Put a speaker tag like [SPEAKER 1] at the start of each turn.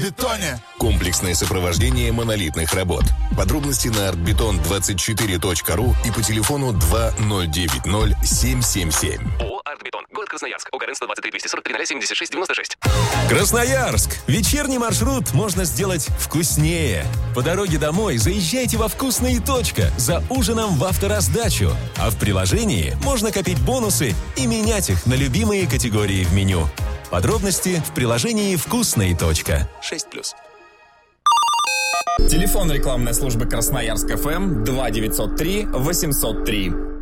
[SPEAKER 1] «Артбетоне».
[SPEAKER 2] Комплексное сопровождение монолитных работ. Подробности на artbeton24.ru и по телефону 2090-777.
[SPEAKER 3] ООО «Артбетон». Город Красноярск. ОГРН 123 243 076 96.
[SPEAKER 4] Красноярск. Вечерний маршрут можно сделать вкуснее. По дороге домой заезжайте во «Вкусная точка» за ужином в автораздачу. А в приложении можно копить бонусы и менять их на любимые категории в меню. Подробности в приложении «Вкусная точка». 6+.
[SPEAKER 5] Телефон рекламной службы Красноярск ФМ 2903 803.